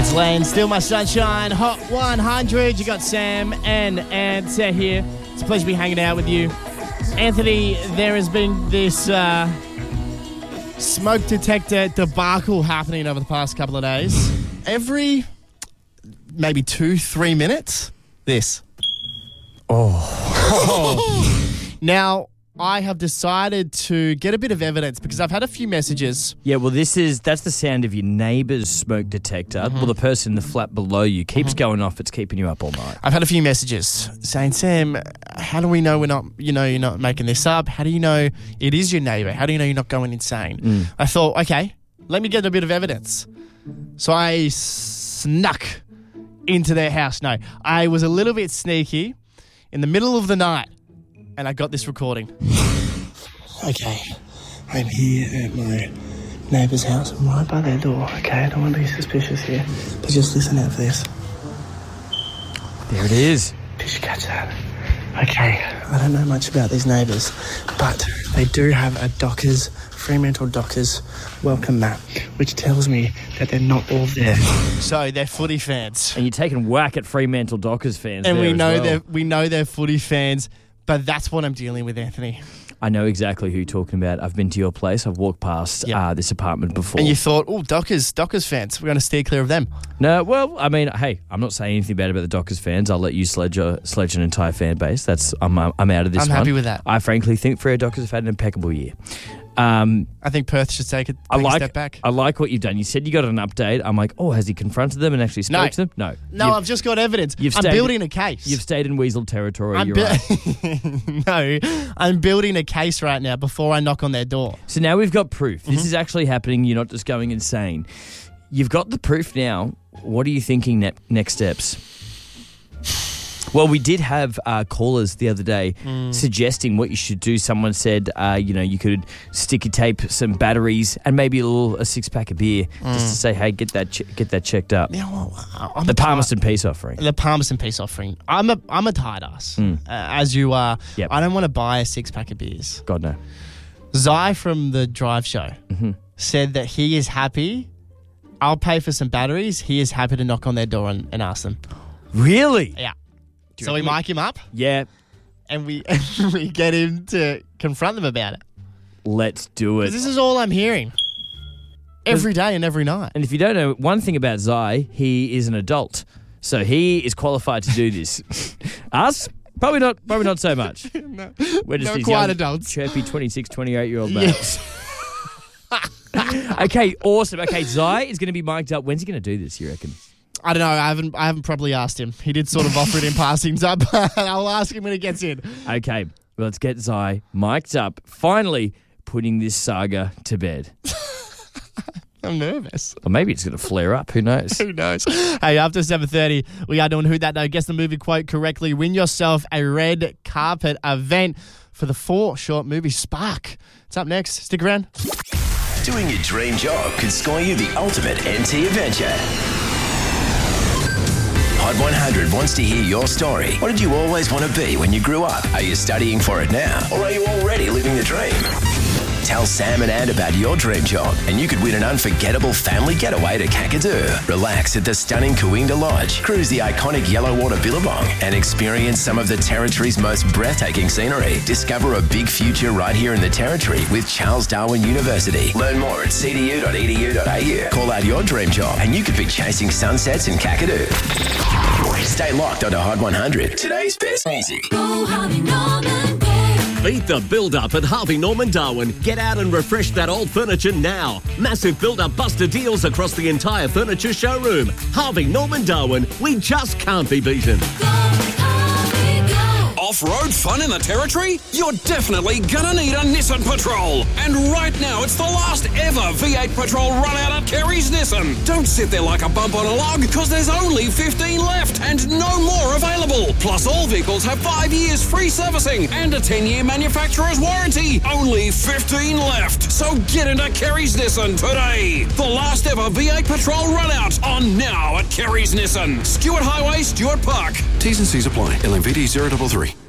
It's Lane, Still My Sunshine, Hot 100. You got Sam and Ant here. It's a pleasure to be hanging out with you. Anthony, there has been this smoke detector debacle happening over the past couple of days. Every maybe 2-3 minutes, this. Now, I have decided to get a bit of evidence because I've had a few messages. Yeah, well, that's the sound of your neighbour's smoke detector. Mm-hmm. Well, the person in the flat below you keeps going off. It's keeping you up all night. I've had a few messages saying, Sam, how do we know you're not making this up? How do you know it is your neighbour? How do you know you're not going insane? I thought, okay, let me get a bit of evidence. So I snuck into their house. No, I was a little bit sneaky in the middle of the night. And I got this recording. Okay, I'm here at my neighbour's house. I'm right by their door, okay? I don't want to be suspicious here. But just listen out for this. There it is. Did you catch that? Okay, I don't know much about these neighbours, but they do have a Dockers, Fremantle Dockers welcome mat, which tells me that they're not all there. So they're footy fans. And you're taking whack at Fremantle Dockers fans. And we know they're footy fans. But that's what I'm dealing with, Anthony. I know exactly who you're talking about. I've been to your place. I've walked past this apartment before. And you thought, Dockers fans. We're going to steer clear of them. No, well, I mean, hey, I'm not saying anything bad about the Dockers fans. I'll let you sledge an entire fan base. I'm out of this one. I'm happy with that. I frankly think Freo Dockers have had an impeccable year. I think Perth should take a step back. I like what you've done. You said you got an update. I'm like, has he confronted them and actually spoke to them? No, I've just got evidence. I'm building a case. You've stayed in weasel territory. You're right. No, I'm building a case right now before I knock on their door. So now we've got proof. This is actually happening. You're not just going insane. You've got the proof now. What are you thinking next steps? Well, we did have callers the other day suggesting what you should do. Someone said, you could sticky tape some batteries and maybe a six-pack of beer just to say, hey, get that checked up. Yeah, well, the Palmerston Peace Offering. The Palmerston Peace Offering. I'm a tight ass, as you are. Yep. I don't want to buy a six-pack of beers. God, no. Zai from the Drive Show said that he is happy. I'll pay for some batteries. He is happy to knock on their door and ask them. Really? Yeah. So we mic him up? Yeah. And we get him to confront them about it. Let's do it. This is all I'm hearing. Every day and every night. And if you don't know one thing about Zai, he is an adult. So he is qualified to do this. Us? Probably not so much. No, we're just these quite young, adults. Chirpy 26, 28-year-old males. Okay, awesome. Okay, Zai is going to be mic'd up. When's he going to do this, you reckon? I don't know. I haven't properly asked him. He did sort of offer it in passing, so I'll ask him when he gets in. Okay, well, let's get Zai mic'd up. Finally, putting this saga to bed. I'm nervous. Or maybe it's going to flare up. Who knows? Who knows? Hey, after 7:30, we are doing Who That Know. Guess the movie quote correctly. Win yourself a red carpet event for the 4-short movie Spark. It's up next. Stick around. Doing your dream job could score you the ultimate NT adventure. Hot 100 wants to hear your story. What did you always want to be when you grew up? Are you studying for it now? Or are you already living the dream? Tell Sam and Ant about your dream job and you could win an unforgettable family getaway to Kakadu. Relax at the stunning Coinda Lodge, cruise the iconic Yellowwater Billabong and experience some of the Territory's most breathtaking scenery. Discover a big future right here in the Territory with Charles Darwin University. Learn more at cdu.edu.au. Call out your dream job and you could be chasing sunsets in Kakadu. Stay locked onto Hot 100. Today's best music. Go Harvey Norman, go. Beat the build-up at Harvey Norman Darwin. Get out and refresh that old furniture now. Massive build-up buster deals across the entire furniture showroom. Harvey Norman Darwin, we just can't be beaten. Go Harvey, go. Off-road fun in the Territory? You're definitely gonna need a Nissan Patrol. And right now, it's the last ever V8 Patrol run out at Kerry's Nissan. Don't sit there like a bump on a log, because there's only 15 left and no more available. Plus, all vehicles have 5 years free servicing and a 10-year manufacturer's warranty. Only 15 left. So get into Kerry's Nissan today. The last ever V8 Patrol run out on now at Kerry's Nissan. Stuart Highway, Stuart Park. T's and C's apply. LMVD 033.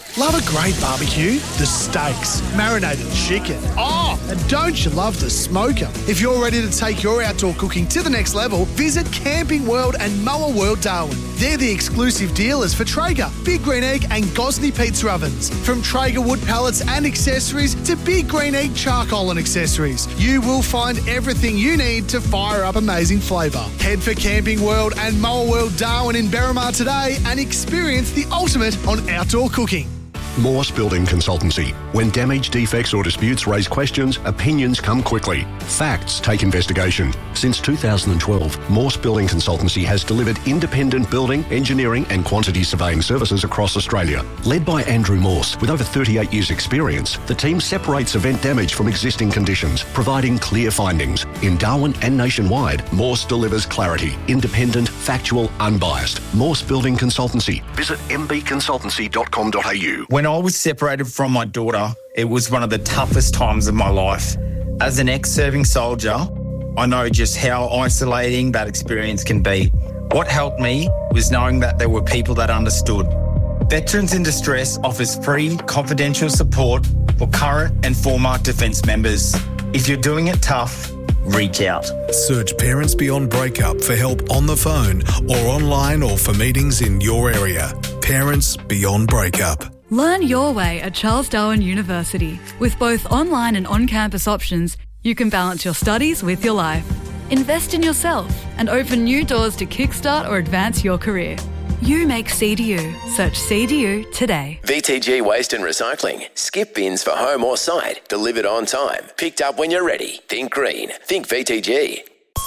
Love a great barbecue? The steaks, marinated chicken. Oh, and don't you love the smoker? If you're ready to take your outdoor cooking to the next level, visit Camping World and Moa World Darwin. They're the exclusive dealers for Traeger, Big Green Egg and Gosney pizza ovens. From Traeger wood pallets and accessories to Big Green Egg charcoal and accessories, you will find everything you need to fire up amazing flavour. Head for Camping World and Moa World Darwin in Berrimah today and experience the ultimate on outdoor cooking. Morse Building Consultancy. When damage, defects or disputes raise questions, opinions come quickly. Facts take investigation. Since 2012, Morse Building Consultancy has delivered independent building, engineering and quantity surveying services across Australia. Led by Andrew Morse, with over 38 years' experience, the team separates event damage from existing conditions, providing clear findings. In Darwin and nationwide, Morse delivers clarity, independent, factual, unbiased. Morse Building Consultancy. Visit mbconsultancy.com.au. When I was separated from my daughter, it was one of the toughest times of my life. As an ex-serving soldier, I know just how isolating that experience can be. What helped me was knowing that there were people that understood. Veterans in Distress offers free, confidential support for current and former defence members. If you're doing it tough, reach out. Search Parents Beyond Breakup for help on the phone or online or for meetings in your area. Parents Beyond Breakup. Learn your way at Charles Darwin University. With both online and on-campus options, you can balance your studies with your life. Invest in yourself and open new doors to kickstart or advance your career. You make CDU. Search CDU today. VTG Waste and Recycling. Skip bins for home or site. Delivered on time. Picked up when you're ready. Think green. Think VTG.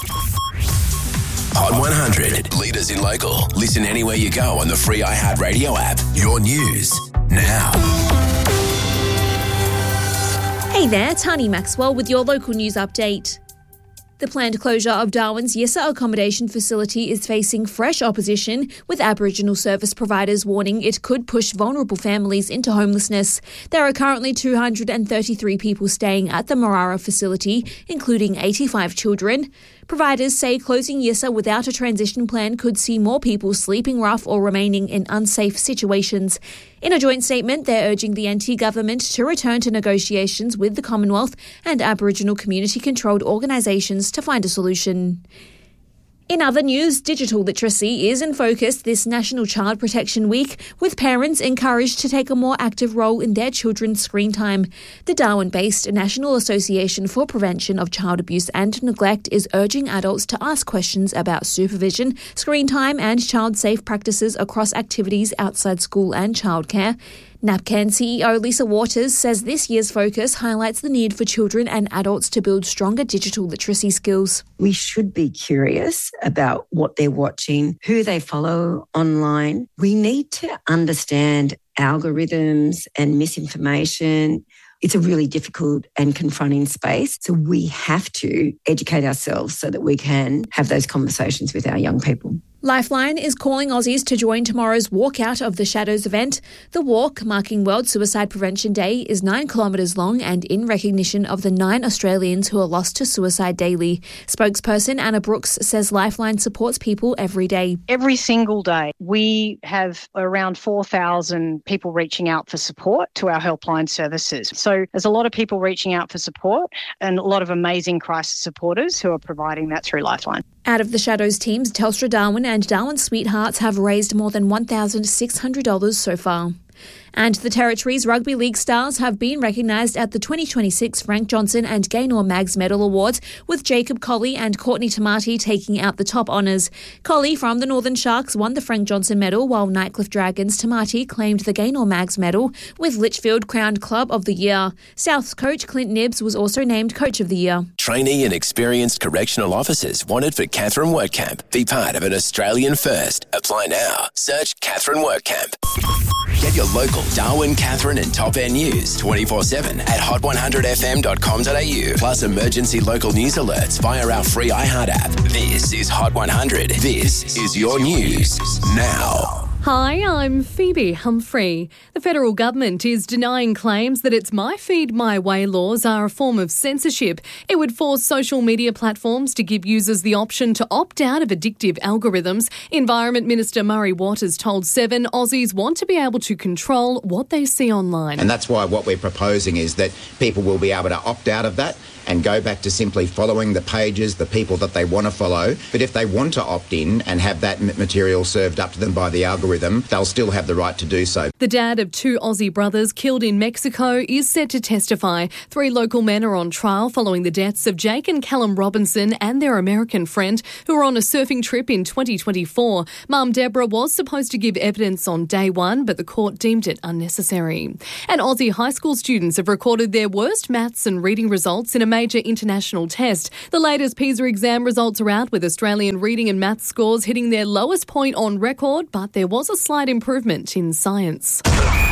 Hot 100. Leaders in local. Listen anywhere you go on the free iHeartRadio app. Your news now. Hey there, Tani Maxwell with your local news update. The planned closure of Darwin's Yissa accommodation facility is facing fresh opposition, with Aboriginal service providers warning it could push vulnerable families into homelessness. There are currently 233 people staying at the Marara facility, including 85 children. Providers say closing Yissa without a transition plan could see more people sleeping rough or remaining in unsafe situations. In a joint statement, they're urging the NT government to return to negotiations with the Commonwealth and Aboriginal community-controlled organisations to find a solution. In other news, digital literacy is in focus this National Child Protection Week, with parents encouraged to take a more active role in their children's screen time. The Darwin-based National Association for Prevention of Child Abuse and Neglect is urging adults to ask questions about supervision, screen time and child-safe practices across activities outside school and childcare. NAPCAN CEO Lisa Waters says this year's focus highlights the need for children and adults to build stronger digital literacy skills. We should be curious about what they're watching, who they follow online. We need to understand algorithms and misinformation. It's a really difficult and confronting space. So we have to educate ourselves so that we can have those conversations with our young people. Lifeline is calling Aussies to join tomorrow's Walk Out of the Shadows event. The walk, marking World Suicide Prevention Day, is 9 kilometres long and in recognition of the 9 Australians who are lost to suicide daily. Spokesperson Anna Brooks says Lifeline supports people every day. Every single day, we have around 4,000 people reaching out for support to our helpline services. So there's a lot of people reaching out for support and a lot of amazing crisis supporters who are providing that through Lifeline. Out of the Shadows teams, Telstra Darwin and Darwin Sweethearts have raised more than $1,600 so far. And the Territory's Rugby League stars have been recognised at the 2026 Frank Johnson and Gaynor Maggs Medal Awards, with Jacob Colley and Courtney Tamati taking out the top honours. Colley from the Northern Sharks won the Frank Johnson Medal, while Nightcliff Dragons' Tamati claimed the Gaynor Maggs Medal, with Litchfield crowned Club of the Year. South's coach Clint Nibbs was also named Coach of the Year. Trainee and experienced correctional officers wanted for Catherine Workcamp. Be part of an Australian first. Apply now. Search Catherine Workcamp. Get your local Darwin, Catherine and Top End news 24/7 at hot100fm.com.au. Plus emergency local news alerts via our free iHeart app. This is Hot 100. This is your news now. Hi, I'm Phoebe Humphrey. The federal government is denying claims that its My Feed My Way laws are a form of censorship. It would force social media platforms to give users the option to opt out of addictive algorithms. Environment Minister Murray Waters told Seven Aussies want to be able to control what they see online. And that's why what we're proposing is that people will be able to opt out of that and go back to simply following the pages, the people that they want to follow. But if they want to opt in and have that material served up to them by the algorithm, they'll still have the right to do so. The dad of 2 Aussie brothers killed in Mexico is set to testify. 3 local men are on trial following the deaths of Jake and Callum Robinson and their American friend who were on a surfing trip in 2024. Mum Deborah was supposed to give evidence on day 1, but the court deemed it unnecessary. And Aussie high school students have recorded their worst maths and reading results in a major international test. The latest PISA exam results are out, with Australian reading and maths scores hitting their lowest point on record, but there was a slight improvement in science.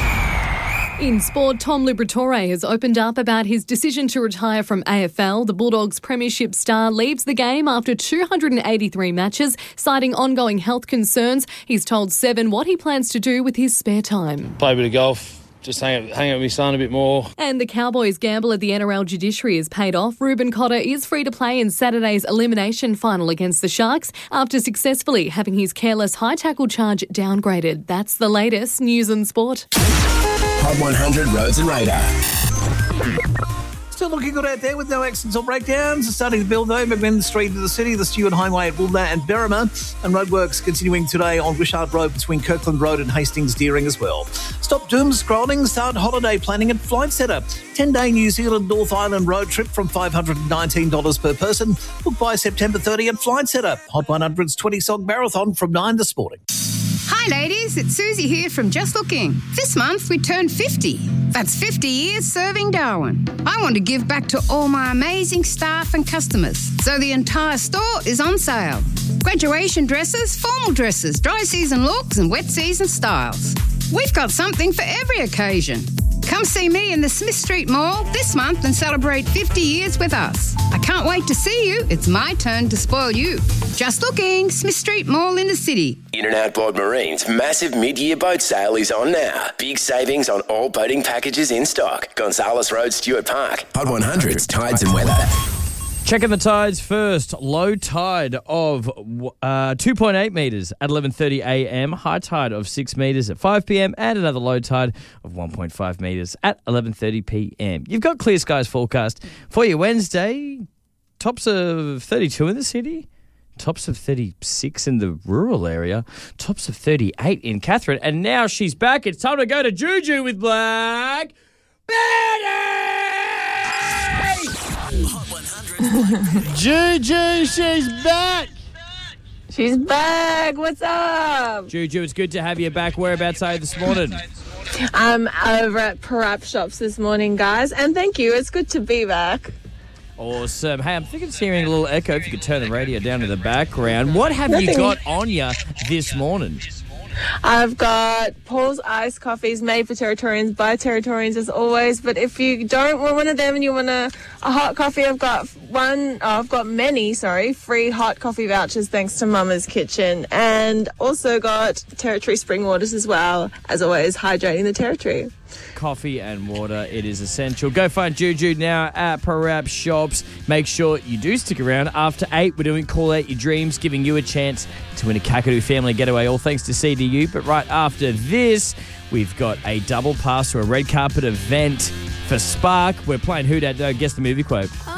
In sport, Tom Liberatore has opened up about his decision to retire from AFL. The Bulldogs premiership star leaves the game after 283 matches, citing ongoing health concerns. He's told Seven what he plans to do with his spare time. Play a bit of golf. Just hang out with my son a bit more. And the Cowboys' gamble at the NRL judiciary has paid off. Ruben Cotter is free to play in Saturday's elimination final against the Sharks after successfully having his careless high tackle charge downgraded. That's the latest news and sport. Hot 100 Roads and Radar. Still looking good out there with no accidents or breakdowns. Starting to build though, McMinn Street to the city, the Stewart Highway at Woolner and Berrima, and roadworks continuing today on Wishart Road between Kirkland Road and Hastings Deering as well. Stop doom scrolling, start holiday planning at Flight Centre. 10-day New Zealand North Island road trip from $519 per person. Book by September 30 at Flight Centre. Hot 100's 20-song marathon from 9 this morning. Hi ladies, it's Susie here from Just Looking. This month we turned 50. That's 50 years serving Darwin. I want to give back to all my amazing staff and customers, so the entire store is on sale. Graduation dresses, formal dresses, dry season looks and wet season styles. We've got something for every occasion. Come see me in the Smith Street Mall this month and celebrate 50 years with us. I can't wait to see you. It's my turn to spoil you. Just Looking, Smith Street Mall in the city. In and Outboard Marine's massive mid-year boat sale is on now. Big savings on all boating packages in stock. Gonzales Road, Stuart Park. Hot 100's Tides and Weather. Checking the tides first. Low tide of 2.8 metres at 11:30 a.m. High tide of 6 metres at 5 p.m. and another low tide of 1.5 metres at 11:30 p.m. You've got clear skies forecast for you Wednesday. Tops of 32 in the city. Tops of 36 in the rural area. Tops of 38 in Catherine. And now she's back. It's time to go to Juju with Black Betty! Juju, she's back. She's back. What's up? Juju, it's good to have you back. Whereabouts are you this morning? I'm over at Parap Shops this morning, guys. And thank you. It's good to be back. Awesome. Hey, I'm thinking it's hearing a little echo. If you could turn the radio down in the background. What have you Nothing. got on you this morning? I've got Paul's iced coffees made for Territorians by Territorians as always. But if you don't want one of them and you want a hot coffee, I've got many free hot coffee vouchers thanks to Mama's Kitchen, and also got Territory spring waters as well. As always, hydrating the Territory. Coffee and water, it is essential. Go find Juju now at Parap Shops. Make sure you do stick around. After 8, we're doing Call Out Your Dreams, giving you a chance to win a Kakadu family getaway, all thanks to CDU. But right after this, we've got a double pass to a red carpet event for Spark. We're playing Who Dat Know, Guess the Movie Quote.